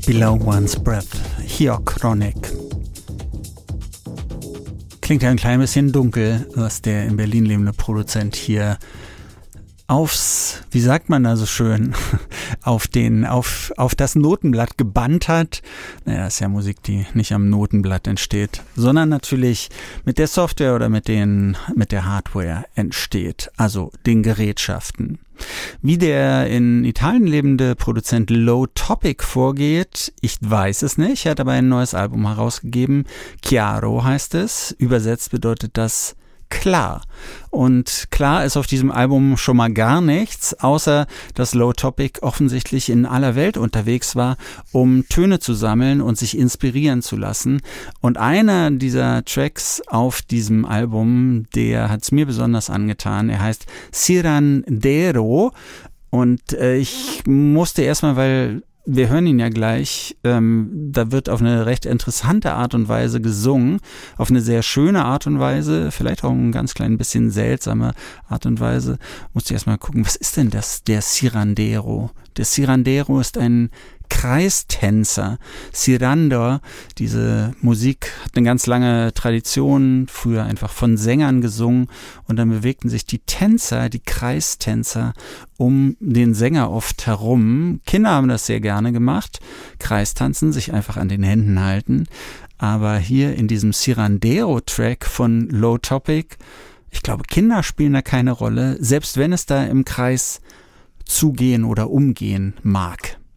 Below One's Breath, hier Chronic. Klingt ja ein klein bisschen dunkel, was der in Berlin lebende Produzent hier aufs, wie sagt man da so schön, auf das Notenblatt gebannt hat. Naja, das ist ja Musik, die nicht am Notenblatt entsteht, sondern natürlich mit der Software oder mit der Hardware entsteht, also den Gerätschaften. Wie der in Italien lebende Produzent Low Topic vorgeht, ich weiß es nicht. Er hat aber ein neues Album herausgegeben. Chiaro heißt es. Übersetzt bedeutet das klar. Und klar ist auf diesem Album schon mal gar nichts, außer dass Low Topic offensichtlich in aller Welt unterwegs war, um Töne zu sammeln und sich inspirieren zu lassen. Und einer dieser Tracks auf diesem Album, der hat es mir besonders angetan. Er heißt Cirandero. Und ich musste erstmal, weil wir hören ihn ja gleich, da wird auf eine recht interessante Art und Weise gesungen, auf eine sehr schöne Art und Weise, vielleicht auch ein ganz klein bisschen seltsame Art und Weise. Musste erstmal gucken, was ist denn das, der Cirandero? Der Cirandero ist ein Kreistänzer. Cirandor, diese Musik hat eine ganz lange Tradition, früher einfach von Sängern gesungen und dann bewegten sich die Tänzer, die Kreistänzer um den Sänger oft herum. Kinder haben das sehr gerne gemacht, Kreistanzen, sich einfach an den Händen halten, aber hier in diesem Cirandero-Track von Low Topic, ich glaube, Kinder spielen da keine Rolle, selbst wenn es da im Kreis zugehen oder umgehen mag.